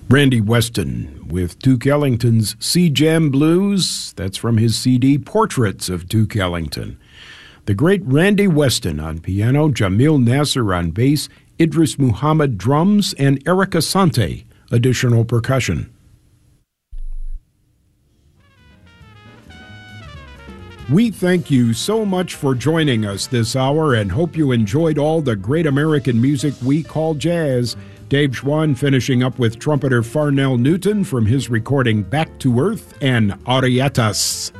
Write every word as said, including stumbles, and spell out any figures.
Randy Weston with Duke Ellington's Sea Jam Blues. That's from his C D Portraits of Duke Ellington. The great Randy Weston on piano, Jamil Nasser on bass, Idris Muhammad drums, and Eric Asante additional percussion. We thank you so much for joining us this hour and hope you enjoyed all the great American music we call jazz. Dave Schwann finishing up with trumpeter Farnell Newton from his recording Back to Earth and Arietas.